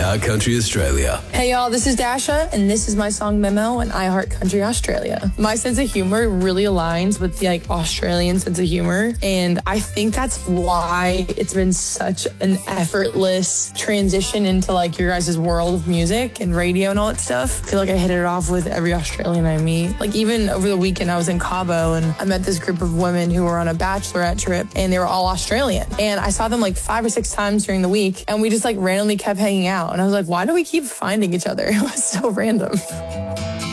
iHeart Country Australia. Hey y'all, this is Dasha, and this is my song Memo and iHeart Country Australia. My sense of humor really aligns with the Australian sense of humor, and I think that's why it's been such an effortless transition into your guys' world of music and radio and all that stuff. I feel like I hit it off with every Australian I meet. Even over the weekend, I was in Cabo and I met this group of women who were on a bachelorette trip, and they were all Australian. And I saw them 5 or 6 times during the week, and we just randomly kept hanging out. And I was like, why do we keep finding each other? It was so random.